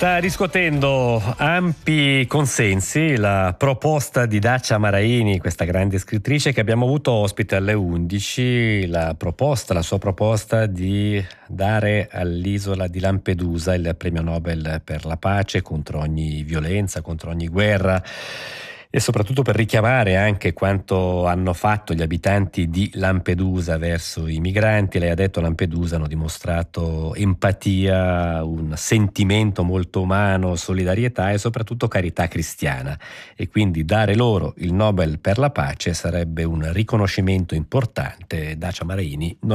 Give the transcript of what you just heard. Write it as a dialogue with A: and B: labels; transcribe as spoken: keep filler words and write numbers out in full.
A: Sta riscuotendo ampi consensi la proposta di Dacia Maraini, questa grande scrittrice che abbiamo avuto ospite alle undici, la proposta, la sua proposta di dare all'isola di Lampedusa il premio Nobel per la pace contro ogni violenza, contro ogni guerra, e soprattutto per richiamare anche quanto hanno fatto gli abitanti di Lampedusa verso i migranti. Lei ha detto Lampedusa hanno dimostrato empatia, un sentimento molto umano, solidarietà e soprattutto carità cristiana, e quindi dare loro il Nobel per la pace sarebbe un riconoscimento importante. Dacia Maraini non